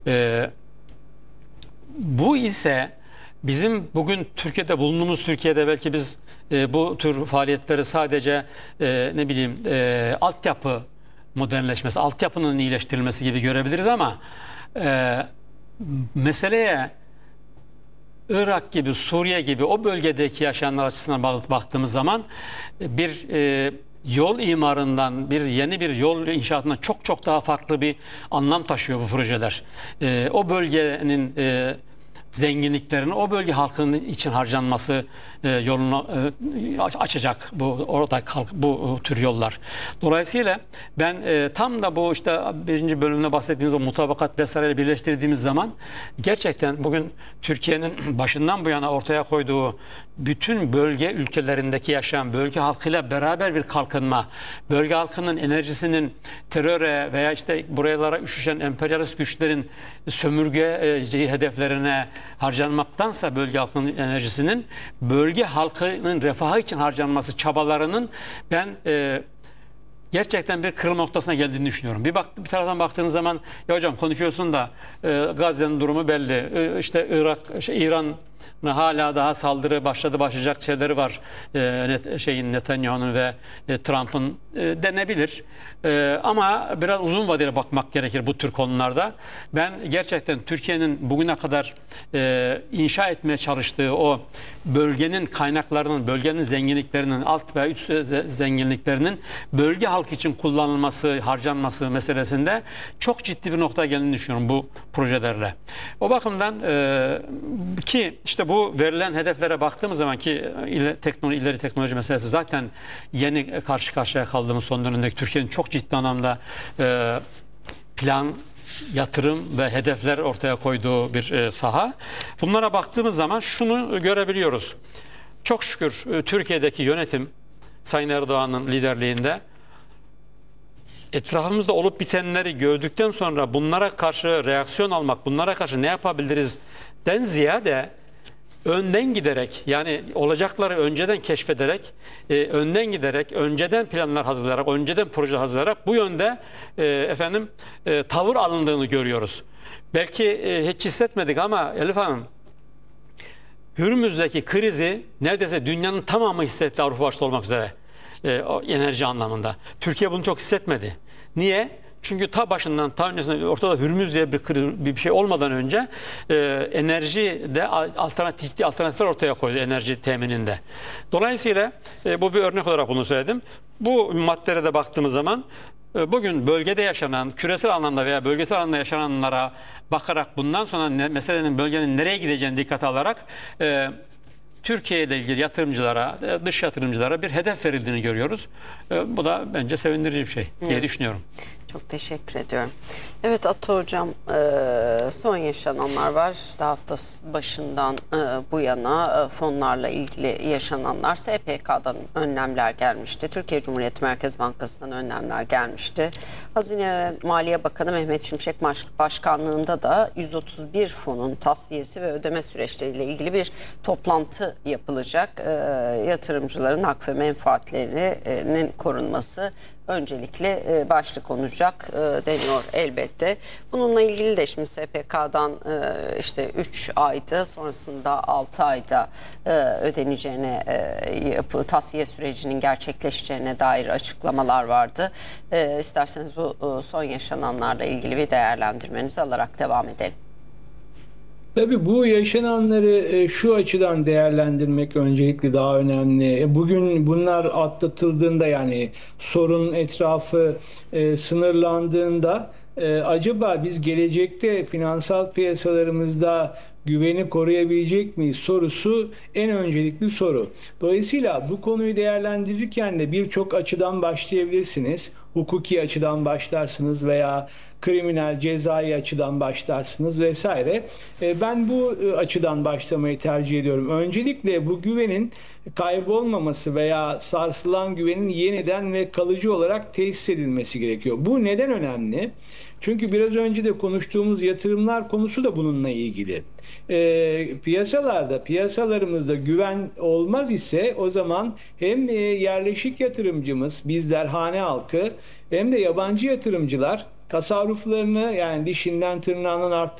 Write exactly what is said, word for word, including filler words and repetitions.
E, bu ise bizim bugün Türkiye'de bulunduğumuz Türkiye'de belki biz e, bu tür faaliyetleri sadece e, ne bileyim e, altyapı modernleşmesi, altyapının iyileştirilmesi gibi görebiliriz ama e, meseleye Irak gibi, Suriye gibi o bölgedeki yaşayanlar açısından baktığımız zaman bir e, yol imarından, bir yeni bir yol inşaatından çok çok daha farklı bir anlam taşıyor bu projeler. E, o bölgenin e, zenginliklerini o bölge halkının için harcanması e, yolunu e, açacak bu orada kalk, bu tür yollar. Dolayısıyla ben e, tam da bu işte birinci bölümde bahsettiğimiz o mutabakat vesaireyle birleştirdiğimiz zaman gerçekten bugün Türkiye'nin başından bu yana ortaya koyduğu bütün bölge ülkelerindeki yaşayan bölge halkıyla beraber bir kalkınma, bölge halkının enerjisinin teröre veya işte buralara üşüşen emperyalist güçlerin sömürge e, hedeflerine harcanmaktansa bölge halkının enerjisinin bölge halkının refahı için harcanması çabalarının ben e, gerçekten bir kırılma noktasına geldiğini düşünüyorum. Bir, bak, bir taraftan baktığınız zaman ya hocam konuşuyorsun da e, Gazze'nin durumu belli. E, işte Irak, şey, İran hala daha saldırı başladı başlayacak şeyleri var. E, net, şeyin Netanyahu'nun ve e, Trump'ın e, denebilir. E, ama biraz uzun vadeli bakmak gerekir bu tür konularda. Ben gerçekten Türkiye'nin bugüne kadar e, inşa etmeye çalıştığı o bölgenin kaynaklarının, bölgenin zenginliklerinin, alt ve üst zenginliklerinin bölge halkı için kullanılması, harcanması meselesinde çok ciddi bir noktaya geldiğini düşünüyorum bu projelerle. O bakımdan e, ki işte bu verilen hedeflere baktığımız zaman ki ileri teknoloji, ileri teknoloji meselesi zaten yeni karşı karşıya kaldığımız son dönemdeki Türkiye'nin çok ciddi anlamda e, plan, yatırım ve hedefler ortaya koyduğu bir e, saha. Bunlara baktığımız zaman şunu görebiliyoruz. Çok şükür e, Türkiye'deki yönetim Sayın Erdoğan'ın liderliğinde etrafımızda olup bitenleri gördükten sonra bunlara karşı reaksiyon almak, bunlara karşı ne yapabiliriz den ziyade önden giderek, yani olacakları önceden keşfederek, e, önden giderek, önceden planlar hazırlayarak, önceden proje hazırlayarak bu yönde e, efendim e, tavır alındığını görüyoruz. Belki e, hiç hissetmedik ama Elif Hanım, Hürmüz'deki krizi neredeyse dünyanın tamamı hissetti, Avrupa başta olmak üzere e, o enerji anlamında. Türkiye bunu çok hissetmedi. Niye? Çünkü ta başından, ta öncesinde ortada Hürmüz diye bir, bir şey olmadan önce e, enerji de alternatif, ciddi alternatifler ortaya koydu enerji temininde. Dolayısıyla e, bu bir örnek olarak bunu söyledim. Bu maddelere de baktığımız zaman e, bugün bölgede yaşanan, küresel anlamda veya bölgesel anlamda yaşananlara bakarak bundan sonra ne, meselenin bölgenin nereye gideceğini dikkate alarak e, Türkiye ile ilgili yatırımcılara, dış yatırımcılara bir hedef verildiğini görüyoruz. Bu da bence sevindirici bir şey diye evet. düşünüyorum. Çok teşekkür ediyorum. Evet Atı Hocam, son yaşananlar var. İşte hafta başından bu yana fonlarla ilgili yaşananlar, S P K'dan önlemler gelmişti. Türkiye Cumhuriyet Merkez Bankası'ndan önlemler gelmişti. Hazine ve Maliye Bakanı Mehmet Şimşek Başkanlığında da yüz otuz bir fonun tasfiyesi ve ödeme süreçleriyle ilgili bir toplantı yapılacak. Yatırımcıların hak ve menfaatlerinin korunması öncelikle başlık konacak deniyor elbette. Bununla ilgili de şimdi S P K'dan işte üç ayda, sonrasında altı ayda ödeneceğine, yapı tasfiye sürecinin gerçekleşeceğine dair açıklamalar vardı. İsterseniz bu son yaşananlarla ilgili bir değerlendirmenizi alarak devam edelim. Tabii bu yaşananları şu açıdan değerlendirmek öncelikle daha önemli. Bugün bunlar atlatıldığında, yani sorun etrafı e, sınırlandığında e, acaba biz gelecekte finansal piyasalarımızda güveni koruyabilecek miyiz sorusu en öncelikli soru. Dolayısıyla bu konuyu değerlendirirken de birçok açıdan başlayabilirsiniz. Hukuki açıdan başlarsınız veya kriminal, cezai açıdan başlarsınız vesaire. Ben bu açıdan başlamayı tercih ediyorum. Öncelikle bu güvenin kaybolmaması veya sarsılan güvenin yeniden ve kalıcı olarak tesis edilmesi gerekiyor. Bu neden önemli? Çünkü biraz önce de konuştuğumuz yatırımlar konusu da bununla ilgili. E, piyasalarda, piyasalarımızda güven olmaz ise o zaman hem e, yerleşik yatırımcımız, bizler, hane halkı, hem de yabancı yatırımcılar tasarruflarını, yani dişinden tırnağının arttırılması